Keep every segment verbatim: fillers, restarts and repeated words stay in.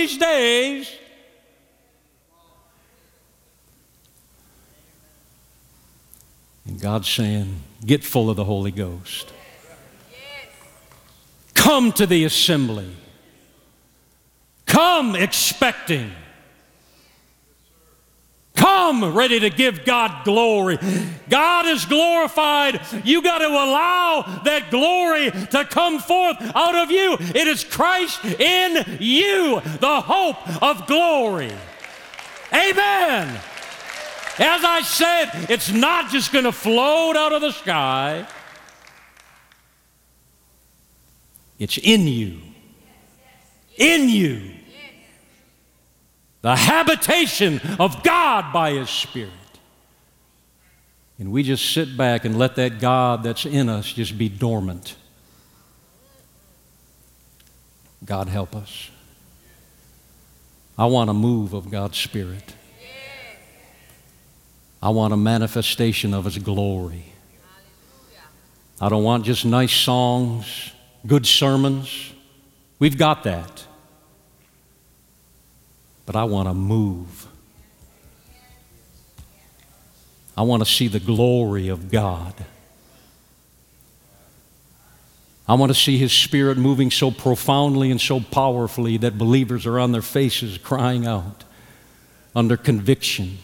these days, and God's saying, get full of the Holy Ghost. Come to the assembly. Come expecting. Come ready to give God glory. God is glorified. You got to allow that glory to come forth out of you. It is Christ in you, the hope of glory. Amen. As I said, it's not just going to float out of the sky. It's in you. In you. The habitation of God by His Spirit. And we just sit back and let that God that's in us just be dormant. God help us. I want a move of God's Spirit. I want a manifestation of His glory. I don't want just nice songs, good sermons. We've got that. But I want to move. I want to see the glory of God. I want to see His Spirit moving so profoundly and so powerfully that believers are on their faces crying out under conviction.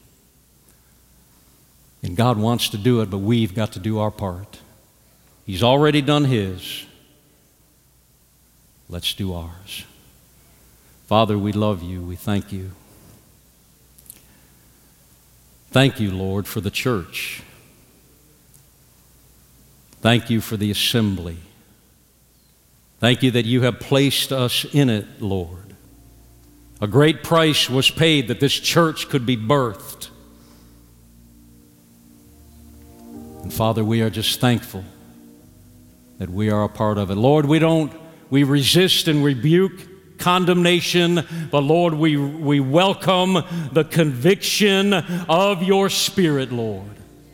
And God wants to do it, but we've got to do our part. He's already done His. Let's do ours. Father, we love You. We thank You. Thank You, Lord, for the church. Thank You for the assembly. Thank You that You have placed us in it, Lord. A great price was paid that this church could be birthed. And Father, we are just thankful that we are a part of it. Lord, we don't, we resist and rebuke condemnation, but Lord, we, we welcome the conviction of Your Spirit, Lord.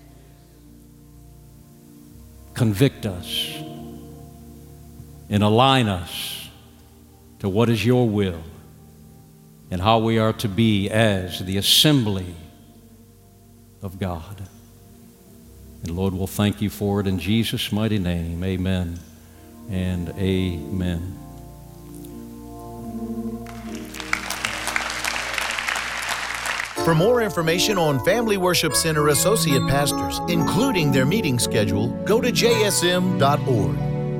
Convict us and align us to what is Your will and how we are to be as the assembly of God. And Lord, we'll thank You for it in Jesus' mighty name. Amen and amen. For more information on Family Worship Center associate pastors, including their meeting schedule, go to j s m dot org.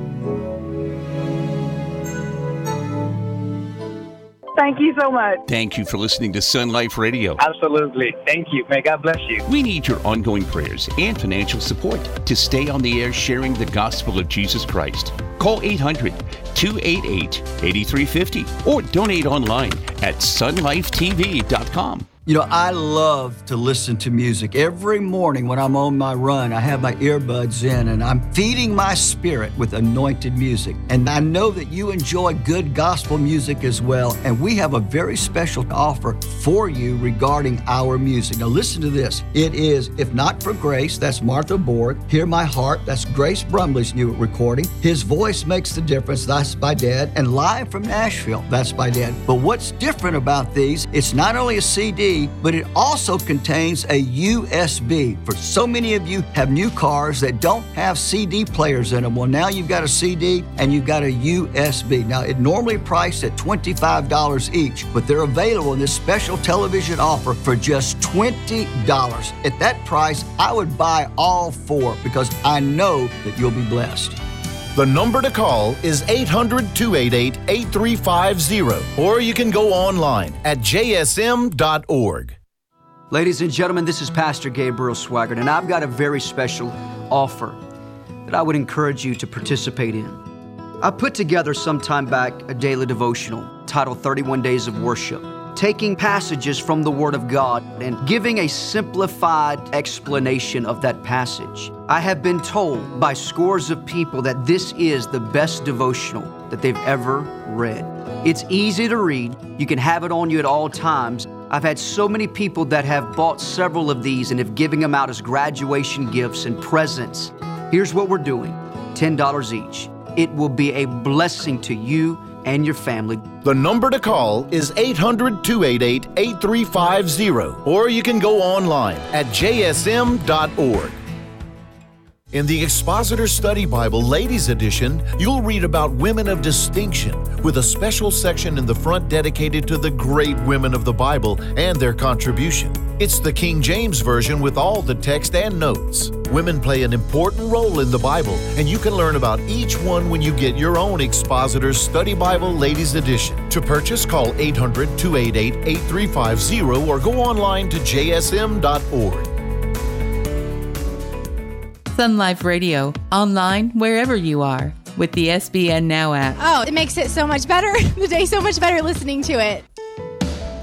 Thank you so much. Thank you for listening to Sun Life Radio. Absolutely. Thank you. May God bless you. We need your ongoing prayers and financial support to stay on the air sharing the gospel of Jesus Christ. Call eight hundred, two eight eight, eight three five zero or donate online at sun life t v dot com. You know, I love to listen to music. Every morning when I'm on my run, I have my earbuds in and I'm feeding my spirit with anointed music. And I know that you enjoy good gospel music as well. And we have a very special offer for you regarding our music. Now listen to this. It is If Not for Grace, that's Martha Borg. Hear My Heart, that's Grace Brumley's new recording. His Voice Makes the Difference, that's by Dad. And Live from Nashville, that's by Dad. But what's different about these, it's not only a C D, but it also contains a U S B. For so many of you have new cars that don't have C D players in them. Well, now you've got a C D and you've got a U S B. Now, it normally priced at twenty-five dollars each, but they're available in this special television offer for just twenty dollars. At that price, I would buy all four because I know that you'll be blessed. The number to call is eight hundred, two eight eight, eight three five zero, or you can go online at j s m dot org. Ladies and gentlemen, this is Pastor Gabriel Swaggart, and I've got a very special offer that I would encourage you to participate in. I put together some time back a daily devotional titled thirty-one Days of Worship, taking passages from the Word of God and giving a simplified explanation of that passage. I have been told by scores of people that this is the best devotional that they've ever read. It's easy to read. You can have it on you at all times. I've had so many people that have bought several of these and have given them out as graduation gifts and presents. Here's what we're doing, ten dollars each. It will be a blessing to you, and your family. The number to call is eight hundred, two eight eight, eight three five zero, or you can go online at j s m dot org. In the Expositor Study Bible Ladies Edition, you'll read about women of distinction, with a special section in the front dedicated to the great women of the Bible and their contribution. It's the King James Version with all the text and notes. Women play an important role in the Bible, and you can learn about each one when you get your own Expositor Study Bible Ladies Edition. To purchase, call eight hundred, two eight eight, eight three five zero or go online to j s m dot org. Sun Life Radio, online wherever you are, with the S B N Now app. Oh, it makes it so much better. The day so much better listening to it.